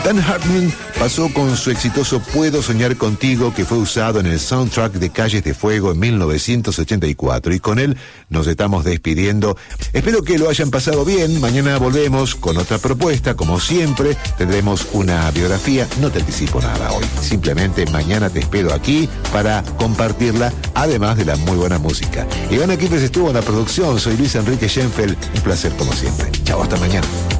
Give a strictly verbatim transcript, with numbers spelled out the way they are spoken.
Dan Hartman pasó con su exitoso Puedo Soñar Contigo, que fue usado en el soundtrack de Calles de Fuego en mil novecientos ochenta y cuatro, y con él nos estamos despidiendo. Espero que lo hayan pasado bien. Mañana volvemos con otra propuesta, como siempre. Tendremos una biografía. No te anticipo nada hoy, simplemente mañana te espero aquí para compartirla, además de la muy buena música. Iván Aquipes estuvo en la producción. Soy Luis Enrique Schenfeld. Un placer como siempre. Chao, hasta mañana.